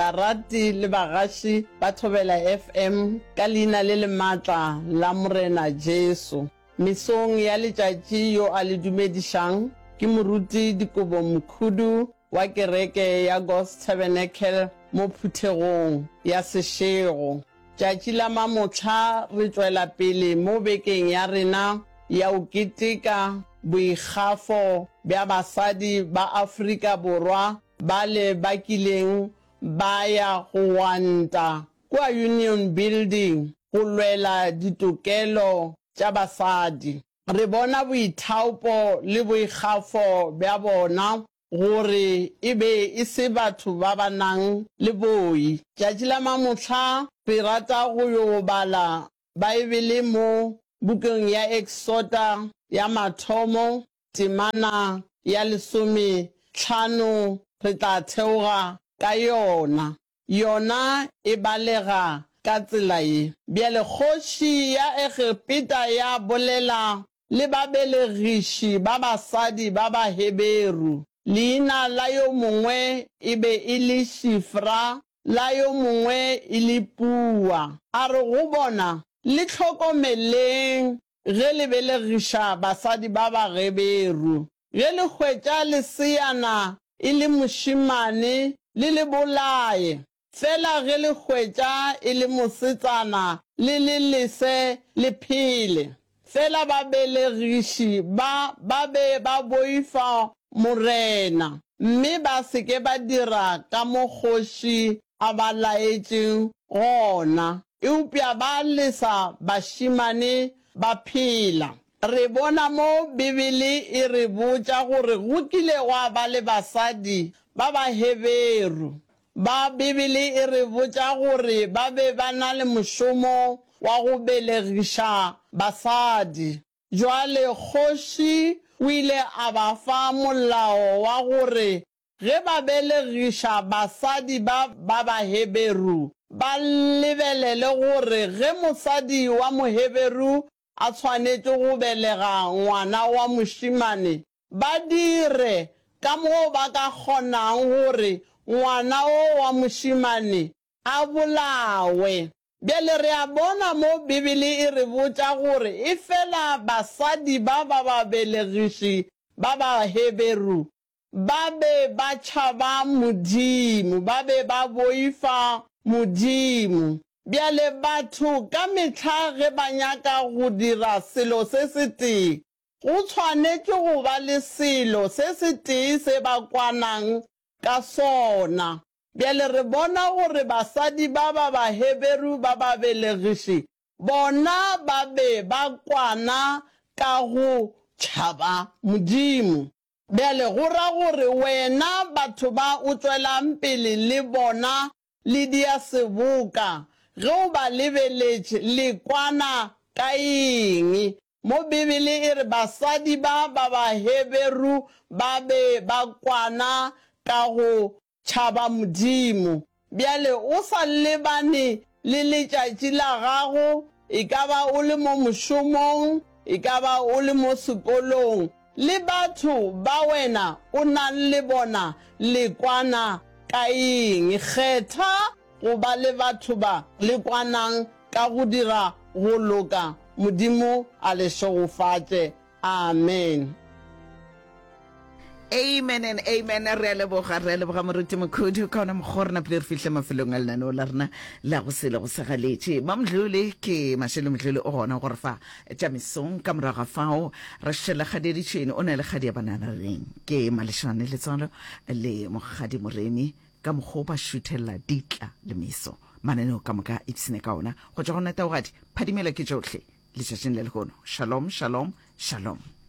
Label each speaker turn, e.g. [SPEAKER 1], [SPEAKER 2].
[SPEAKER 1] Rati le bagashi ba Thobela FM ka leina le le matla la Morena Jesu. Misong ya letšatši yo a le dumedišang ke moruti Dikobo Mokhudu wa kereke ya God's Tabernacle mo Phuthegong ya Seshego. Tšatši la mamotla re tšwela pele mo bekeng ya rena ya o keteka boikgafo bja basadi ba Afrika Borwa ba le bakileng ba ya go wanta kwa Union Building go lwela ditokelo tša basadi. Re bona boithaopo le boikgafo bja bona gore e be e se batho ba ba nang le boi. Tšatši la mamotla re rata go yo bala Baebele mo bukeng ya Exodus ya mathomo temana ya 15 re tla theoga ka yona. Yona e balega ka tsela ye. Bjale kgoši ya Egipeta ya bolela le babelegiši ba basadi ba ba Heberu. Leina la yo mongwe e be e le Shifra, la yo mongwe e le Pua. A re go bona le tlhokomeleng ge le belegiša basadi ba ba Heberu. Ge le hwetša leseana e le mošimane le le bolaye. Fela ge le hwetša e le mosetsana le lese le phele. Fela babelegiši ba be ba boifa morena, mme ba seke ba dira ka mo kgoši a ba laetšeng gona. Eupša ba lesa bašimane ba phela. Re bona mo Bibele e re botša gore go kile gwa ba le basadi ba ba Heberu. Ba Bibele e re botša gore ba be ba na le mošomo wa go belegiša basadi. Jwale kgoši o ile a ba fa molao wa gore ge ba belegiša basadi ba ba Heberu ba lebelele gore ge mosadi wa Moheberu a tshwanetše go belega ngwana wa mošimane, ba dire ka moo ba ka kgonang gore ngwana o wa mošimane a bolawe. Bjale re a bona mo Bibele e re botša gore e fela basadi ba babelegiši ba ba Heberu ba be ba tšhaba Modimo, ba be ba boifa Modimo. Bjale batho ka mehla ge ba nyaka go dira selo se se tee, go tshwanetše go ba le selo se se tee se ba kwanang ka sona. Bjale re bona gore basadi ba ba Heberu ba babelegiši bona ba be ba kwana ka go tšhaba Modimo. Bjale go ra gore wena batho ba o tšwelang pele le bona le dia seboka, ge o ba lebeletše le kwana ka eng? Mo Bibele e re basadi ba ba Heberu ba be ba kwana ka go tšhaba Modimo. Bjale o sa lebane le letšatši la gago, e ka ba o le mo mošomong, e ka ba o le mo sekolong, le batho ba wena o nang le bona le kwana ka eng? Kgetha go ba le batho ba le kwanang ka go dira go loka. Modimo a le šogofatše. Amen.
[SPEAKER 2] Amen and amen. Re leboga moruti Mokhudu ka ona mogorena pele re fihle mafelong a lenaneo la rena la go se le go segaletše. Mamdlole ke Mashele Mdlole o gona gore fa tša mesong ka morago fao re šhela kgadeditšene o na le kgadi ya banana reng ke Malešane Letswalo le Mokgadi Moremi ka mokgwa ba šuthela ditla le meso mananeo ka moka ipsene ka ona go tša go neta bogadi phadimela ke tšohle letšatšing le lehono. Shalom, shalom, shalom.